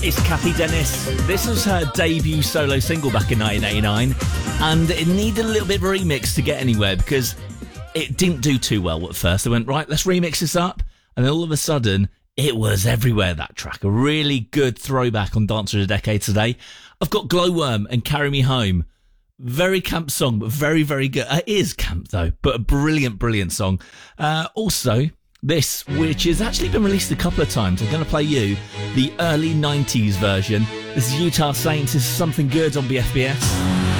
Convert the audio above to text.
It's Kathy Dennis. This was her debut solo single back in 1989, and it needed a little bit of a remix to get anywhere because it didn't do too well at first. They went, right, let's remix this up, and then all of a sudden, it was everywhere, that track. A really good throwback on Dance of the Decade today. I've got Glowworm and Carry Me Home. Very camp song, but very, very good. It is camp, though, but a brilliant, brilliant song. Also, this, which has actually been released a couple of times. I'm going to play you the early 90s version. This is Utah Saints. This is Something Good on BFBS.